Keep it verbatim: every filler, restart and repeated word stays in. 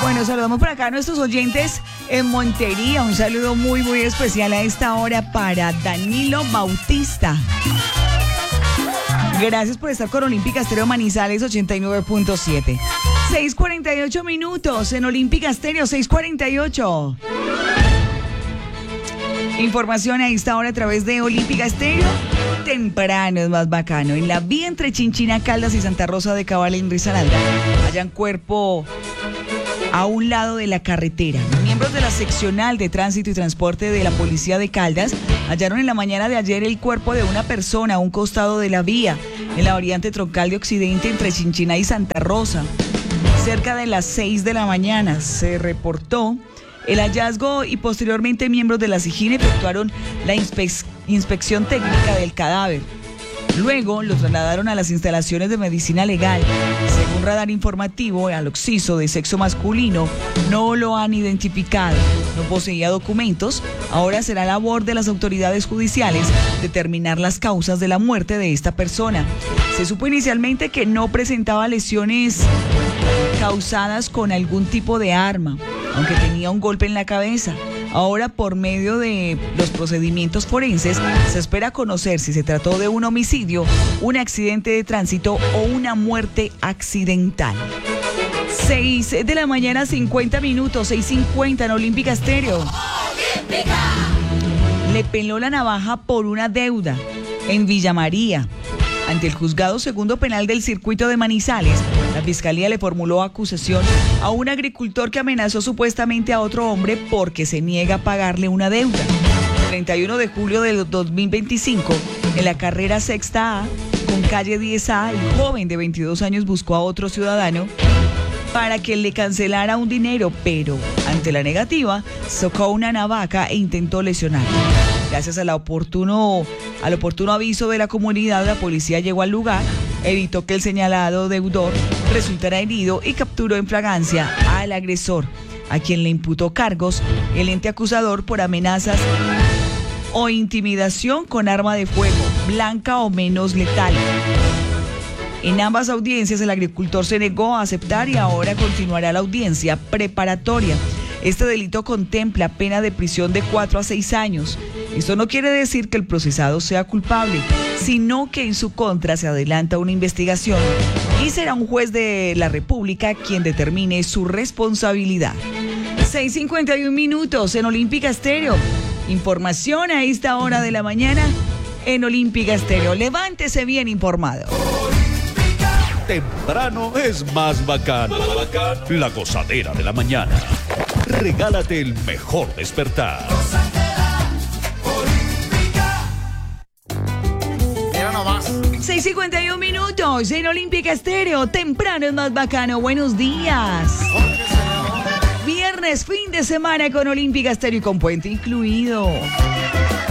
Bueno, saludamos por acá a nuestros oyentes en Montería. Un saludo muy, muy especial a esta hora para Danilo Bautista. Gracias por estar con Olímpica Estéreo Manizales ochenta y nueve punto siete. seis cuarenta y ocho minutos en Olímpica Estéreo, seis cuarenta y ocho. Información a esta hora a través de Olímpica Estéreo. Temprano es más bacano. En la vía entre Chinchina, Caldas y Santa Rosa de Cabal en Risaralda hallan cuerpo a un lado de la carretera. Miembros de la seccional de tránsito y transporte de la policía de Caldas hallaron en la mañana de ayer el cuerpo de una persona a un costado de la vía, en la variante troncal de Occidente entre Chinchina y Santa Rosa. Cerca de las seis de la mañana se reportó el hallazgo y posteriormente miembros de la SIJIN efectuaron la inspe- inspección técnica del cadáver. Luego lo trasladaron a las instalaciones de medicina legal. Según radar informativo, al occiso de sexo masculino no lo han identificado, no poseía documentos. Ahora será labor de las autoridades judiciales determinar las causas de la muerte de esta persona. Se supo inicialmente que no presentaba lesiones causadas con algún tipo de arma, aunque tenía un golpe en la cabeza. Ahora, por medio de los procedimientos forenses, se espera conocer si se trató de un homicidio, un accidente de tránsito o una muerte accidental. seis de la mañana, cincuenta minutos, seis cincuenta en Olímpica Estéreo. ¡Olímpica! Le peló la navaja por una deuda en Villa María. Ante el juzgado segundo penal del circuito de Manizales, la fiscalía le formuló acusación a un agricultor que amenazó supuestamente a otro hombre porque se niega a pagarle una deuda. El treinta y uno de julio del dos mil veinticinco, en la carrera sexta A, con calle diez A, el joven de veintidós años buscó a otro ciudadano para que le cancelara un dinero, pero ante la negativa, sacó una navaja e intentó lesionarlo. Gracias a la oportuno, al oportuno aviso de la comunidad, la policía llegó al lugar, evitó que el señalado deudor resultara herido y capturó en flagrancia al agresor, a quien le imputó cargos el ente acusador por amenazas o intimidación con arma de fuego, blanca o menos letal. En ambas audiencias el agricultor se negó a aceptar y ahora continuará la audiencia preparatoria. Este delito contempla pena de prisión de cuatro a seis años. Esto no quiere decir que el procesado sea culpable, sino que en su contra se adelanta una investigación y será un juez de la República quien determine su responsabilidad. seis cincuenta y uno minutos en Olímpica Estéreo. Información a esta hora de la mañana en Olímpica Estéreo. Levántese bien informado. Temprano es más bacano. La gozadera de la mañana. Regálate el mejor despertar. seis cincuenta y uno minutos en Olímpica Estéreo. Temprano es más bacano. Buenos días. Viernes, fin de semana con Olímpica Estéreo y con puente incluido.